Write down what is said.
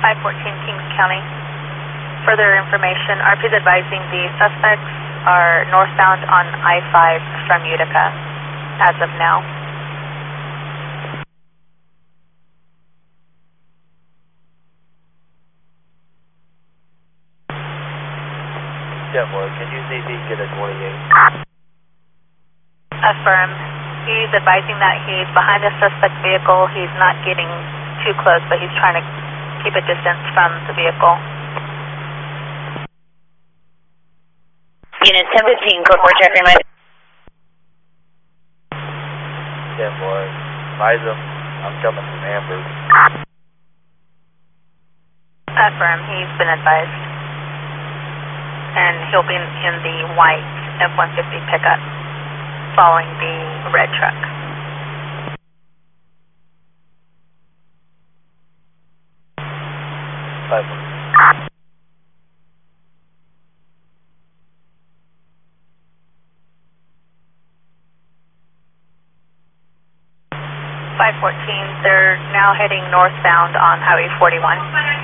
514 Kings County. Further information, RP is advising the suspects are northbound on I-5 from Utica as of now. Denver, can you see if you can get a 28? Affirm. He's advising that he's behind the suspect vehicle. He's not getting too close, but he's trying to keep a distance from the vehicle. Unit 1015, code 4 check in my... Denver, advise him. I'm coming from Amber. Affirm. He's been advised. And he'll be in the white F-150 pickup following the red truck. Bye. 514, they're now heading northbound on Highway 41.